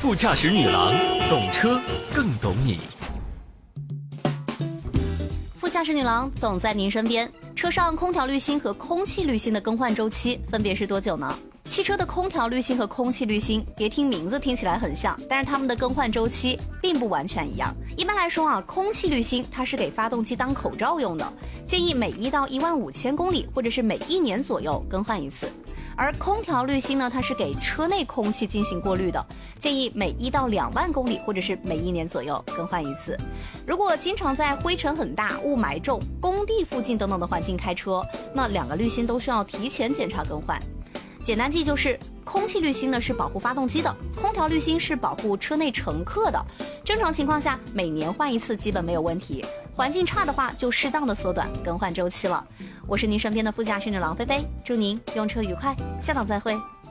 副驾驶女郎，懂车更懂你。 副驾驶女郎总在您身边。车上空调滤芯和空气滤芯的更换周期分别是多久呢？汽车的空调滤芯和空气滤芯，别听名字听起来很像，但是它们的更换周期并不完全一样。一般来说啊，空气滤芯它是给发动机当口罩用的，建议每1到15000公里或者是每1年左右更换一次。而空调滤芯呢，它是给车内空气进行过滤的，建议每1到2万公里或者是每1年左右更换一次。如果经常在灰尘很大、雾霾重、工地附近等等的环境开车，那2个滤芯都需要提前检查更换。简单记就是，空气滤芯呢是保护发动机的，空调滤芯是保护车内乘客的。正常情况下，每年换一次基本没有问题。环境差的话，就适当的缩短更换周期了。我是您身边的副驾驶女郎菲菲，祝您用车愉快，下档再会。